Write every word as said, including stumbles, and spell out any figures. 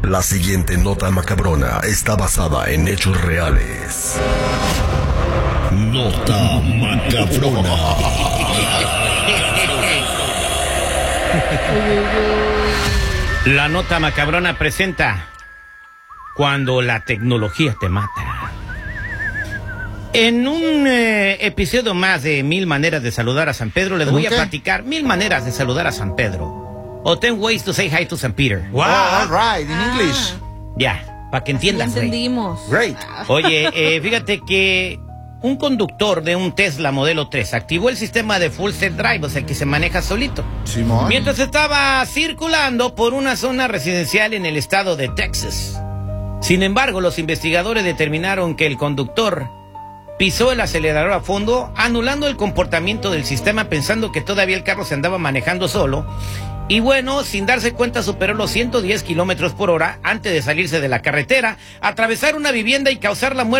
La siguiente nota macabrona está basada en hechos reales. Nota macabrona. La nota macabrona presenta Cuando la tecnología te mata. En un eh, episodio más de Mil Maneras de Saludar a San Pedro, les voy a platicar Mil Maneras de Saludar a San Pedro. O Ten Ways to Say Hi to San Peter. Wow, all right, in English. Ya, para que entiendas. Ya entendimos. Great. Oye, eh, fíjate que un conductor de un Tesla Modelo tres activó el sistema de Full Self Drive, o sea, que se maneja solito. Simón. Mientras estaba circulando por una zona residencial en el estado de Texas. Sin embargo, los investigadores determinaron que el conductor pisó el acelerador a fondo, anulando el comportamiento del sistema, pensando que todavía el carro se andaba manejando solo. Y bueno, sin darse cuenta, superó los ciento diez kilómetros por hora antes de salirse de la carretera, atravesar una vivienda y causar la muerte